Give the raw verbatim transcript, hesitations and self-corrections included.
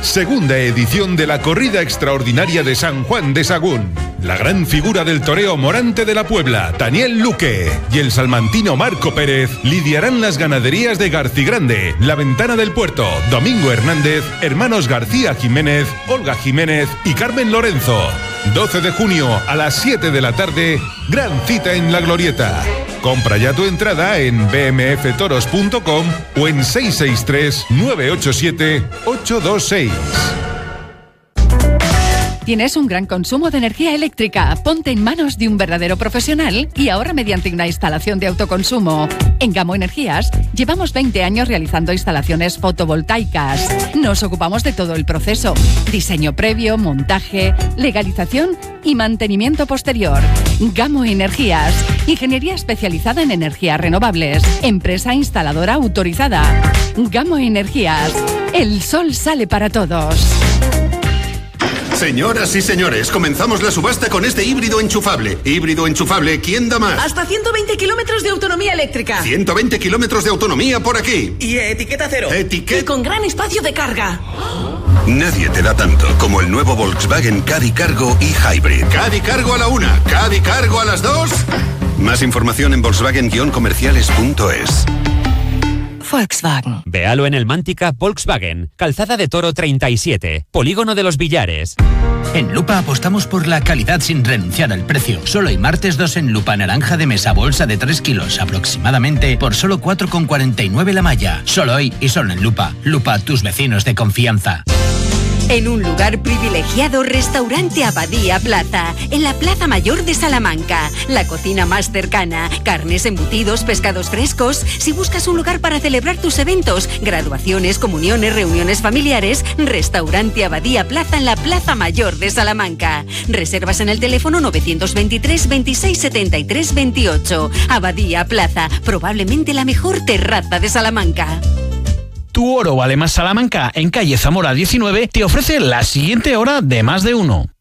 Segunda edición de la Corrida Extraordinaria de San Juan de Sagún. La gran figura del toreo Morante de la Puebla, Daniel Luque, y el salmantino Marco Pérez lidiarán las ganaderías de Garcigrande, La Ventana del Puerto, Domingo Hernández, hermanos García Jiménez, Olga Jiménez y Carmen Lorenzo. doce de junio a las siete de la tarde, gran cita en La Glorieta. Compra ya tu entrada en b m f toros punto com o en seis seis tres, nueve ocho siete, ocho dos seis. ¿Tienes un gran consumo de energía eléctrica? Ponte en manos de un verdadero profesional y ahora mediante una instalación de autoconsumo. En Gamo Energías llevamos veinte años realizando instalaciones fotovoltaicas. Nos ocupamos de todo el proceso: diseño previo, montaje, legalización y mantenimiento posterior. Gamo Energías, ingeniería especializada en energías renovables, empresa instaladora autorizada. Gamo Energías, el sol sale para todos. Señoras y señores, comenzamos la subasta con este híbrido enchufable. Híbrido enchufable, ¿quién da más? Hasta ciento veinte kilómetros de autonomía eléctrica. ciento veinte kilómetros de autonomía por aquí. Y etiqueta cero. Etiqueta. Y con gran espacio de carga. Nadie te da tanto como el nuevo Volkswagen Caddy Cargo y Hybrid. Caddy Cargo a la una, Caddy Cargo a las dos. Más información en volkswagen guion comerciales punto es. Volkswagen. Véalo en el Mántica Volkswagen, Calzada de Toro treinta y siete, Polígono de los Villares. En Lupa apostamos por la calidad sin renunciar al precio. Solo hay martes dos en Lupa naranja de mesa bolsa de tres kilos aproximadamente por solo cuatro con cuarenta y nueve la malla. Solo hoy y solo en Lupa. Lupa, tus vecinos de confianza. En un lugar privilegiado, Restaurante Abadía Plaza, en la Plaza Mayor de Salamanca. La cocina más cercana, carnes, embutidos, pescados frescos. Si buscas un lugar para celebrar tus eventos, graduaciones, comuniones, reuniones familiares, Restaurante Abadía Plaza en la Plaza Mayor de Salamanca. Reservas en el teléfono novecientos veintitrés, veintiséis, setenta y tres, veintiocho. Abadía Plaza, probablemente la mejor terraza de Salamanca. Tu oro vale más Salamanca, en calle Zamora diecinueve, te ofrece la siguiente hora de más de uno.